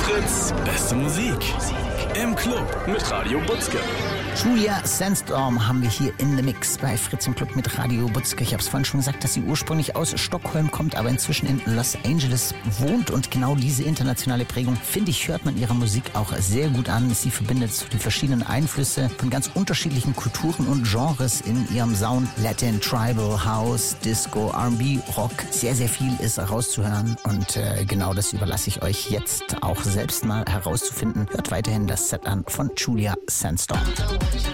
Fritz, beste Musik. Im Club mit Radio Butzke. Julia Sandstorm haben wir hier in The Mix bei Fritz im Club mit Radio Butzke. Ich habe es vorhin schon gesagt, dass sie ursprünglich aus Stockholm kommt, aber inzwischen in Los Angeles wohnt. Und genau diese internationale Prägung, finde ich, hört man ihrer Musik auch sehr gut an. Sie verbindet so die verschiedenen Einflüsse von ganz unterschiedlichen Kulturen und Genres in ihrem Sound. Latin, Tribal, House, Disco, R&B, Rock. Sehr, sehr viel ist herauszuhören. Und genau das überlasse ich euch jetzt auch selbst mal herauszufinden. Hört weiterhin das Set an von Julia Sandstorm.